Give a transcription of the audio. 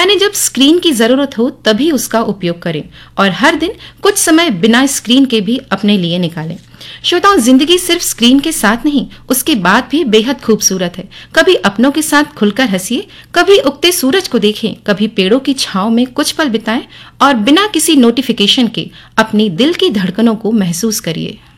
यानी जब स्क्रीन की जरूरत हो तभी उसका उपयोग करें और हर दिन कुछ समय बिना स्क्रीन के भी अपने लिए निकालें। श्रोताओं, जिंदगी सिर्फ स्क्रीन के साथ नहीं, उसके बाद भी बेहद खूबसूरत है। कभी अपनों के साथ खुलकर हंसिए, कभी उगते सूरज को देखें, कभी पेड़ों की छांव में कुछ पल बिताएं और बिना किसी नोटिफिकेशन के अपनी दिल की धड़कनों को महसूस करिए।